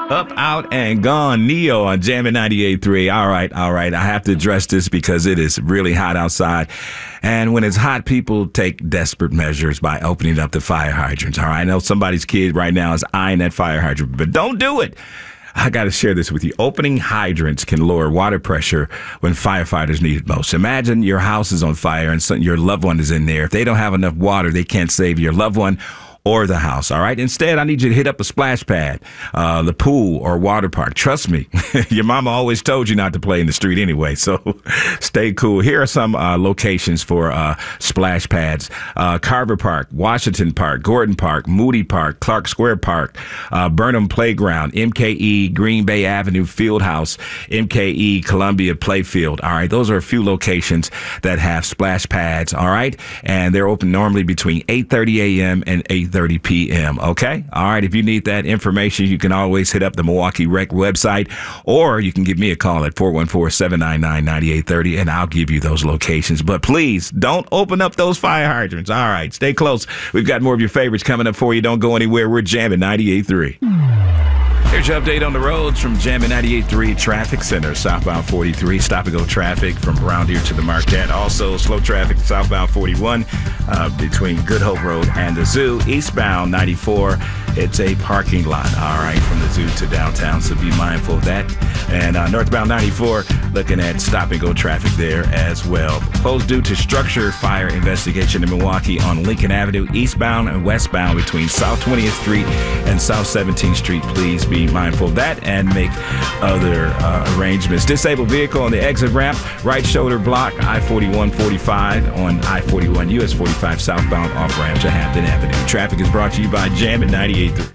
Up, out, and gone. Neo on Jammin' 98.3. All right. I have to address this because it is really hot outside. And when it's hot, people take desperate measures by opening up the fire hydrants. All right. I know somebody's kid right now is eyeing that fire hydrant, but don't do it. I got to share this with you. Opening hydrants can lower water pressure when firefighters need it most. Imagine your house is on fire and your loved one is in there. If they don't have enough water, they can't save your loved one or the house, all right? Instead, I need you to hit up a splash pad, the pool or water park. Trust me, your mama always told you not to play in the street anyway, so stay cool. Here are some locations for splash pads. Carver Park, Washington Park, Gordon Park, Moody Park, Clark Square Park, Burnham Playground, MKE, Green Bay Avenue Fieldhouse, MKE, Columbia Playfield. All right, those are a few locations that have splash pads, all right? And they're open normally between 8:30 a.m. and 8:30 p.m. Okay? All right. If you need that information, you can always hit up the Milwaukee Rec website, or you can give me a call at 414-799-9830, and I'll give you those locations. But please don't open up those fire hydrants. All right. Stay close. We've got more of your favorites coming up for you. Don't go anywhere. We're jamming 98.3. Here's your update on the roads from Jammin' 98.3 Traffic Center. Southbound 43, stop-and-go traffic from Brown Deer to the Marquette. Also, slow traffic southbound 41 between Good Hope Road and the Zoo. Eastbound 94, it's a parking lot, all right, from the Zoo to downtown, so be mindful of that. And northbound 94, looking at stop-and-go traffic there as well. Closed due to structure fire investigation in Milwaukee on Lincoln Avenue, eastbound and westbound between South 20th Street and South 17th Street. Please be mindful of that and make other arrangements. Disabled vehicle on the exit ramp, right shoulder block, I-41-45 on I-41 US 45 southbound off-ramp to Hampton Avenue. Traffic is brought to you by Jammin' 98.3.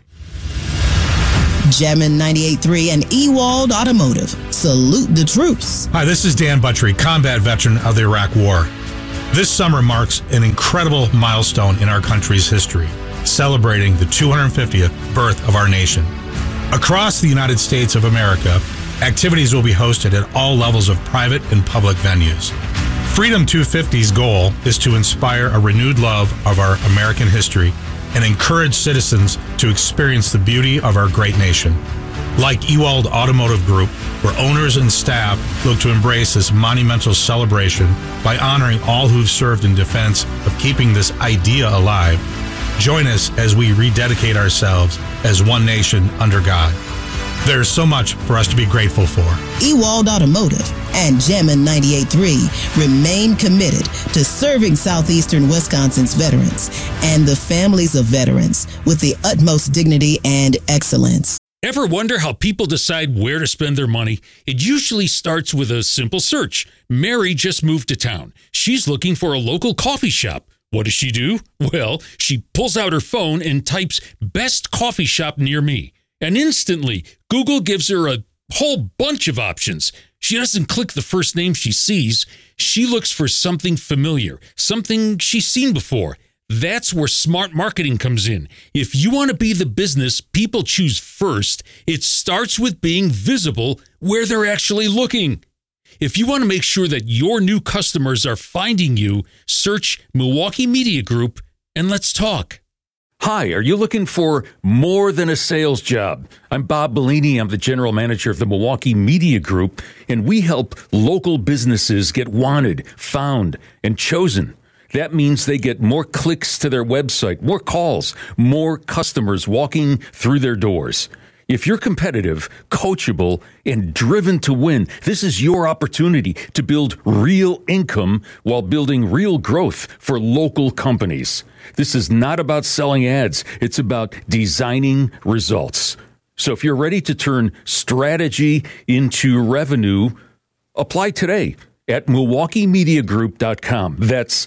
Jammin' 98.3 and Ewald Automotive. Salute the troops. Hi, this is Dan Buttrey, combat veteran of the Iraq War. This summer marks an incredible milestone in our country's history, celebrating the 250th birth of our nation. Across the United States of America, activities will be hosted at all levels of private and public venues. Freedom 250's goal is to inspire a renewed love of our American history and encourage citizens to experience the beauty of our great nation. Like Ewald Automotive Group, where owners and staff look to embrace this monumental celebration by honoring all who've served in defense of keeping this idea alive, join us as we rededicate ourselves as one nation under God. There's so much for us to be grateful for. Ewald Automotive and Jammin' 98.3 remain committed to serving southeastern Wisconsin's veterans and the families of veterans with the utmost dignity and excellence. Ever wonder how people decide where to spend their money? It usually starts with a simple search. Mary just moved to town. She's looking for a local coffee shop. What does she do? Well, she pulls out her phone and types "best coffee shop near me." And instantly, Google gives her a whole bunch of options. She doesn't click the first name she sees. She looks for something familiar, something she's seen before. That's where smart marketing comes in. If you want to be the business people choose first, it starts with being visible where they're actually looking. If you want to make sure that your new customers are finding you, search Milwaukee Media Group and let's talk. Hi, are you looking for more than a sales job? I'm Bob Bellini. I'm the general manager of the Milwaukee Media Group, and we help local businesses get wanted, found, and chosen. That means they get more clicks to their website, more calls, more customers walking through their doors. If you're competitive, coachable, and driven to win, this is your opportunity to build real income while building real growth for local companies. This is not about selling ads. It's about designing results. So if you're ready to turn strategy into revenue, apply today at MilwaukeeMediaGroup.com. That's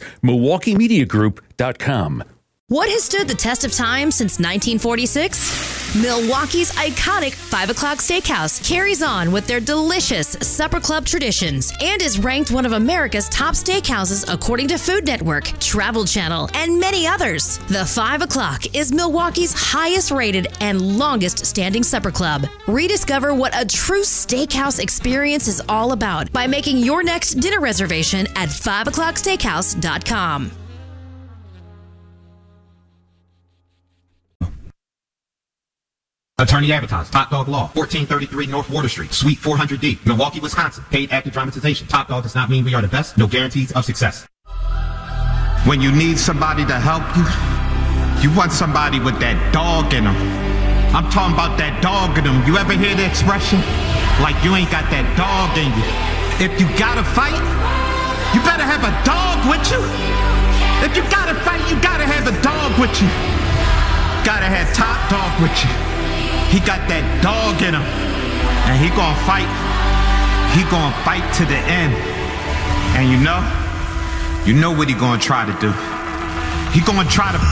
MilwaukeeMediaGroup.com. What has stood the test of time since 1946? Milwaukee's iconic 5 O'Clock Steakhouse carries on with their delicious supper club traditions and is ranked one of America's top steakhouses according to Food Network, Travel Channel, and many others. The 5 O'Clock is Milwaukee's highest rated and longest standing supper club. Rediscover what a true steakhouse experience is all about by making your next dinner reservation at 5o'clocksteakhouse.com. Attorney Advertising, Top Dog Law, 1433 North Water Street, Suite 400D, Milwaukee, Wisconsin. Paid active dramatization. Top Dog does not mean we are the best. No guarantees of success. When you need somebody to help you, you want somebody with that dog in them. I'm talking about that dog in them. You ever hear the expression? Like you ain't got that dog in you. If you gotta fight, you better have a dog with you. If you gotta fight, you gotta have a dog with you. Gotta have Top Dog with you. He got that dog in him. And he gonna fight. He gonna fight to the end. And you know what he gonna try to do. He gonna try to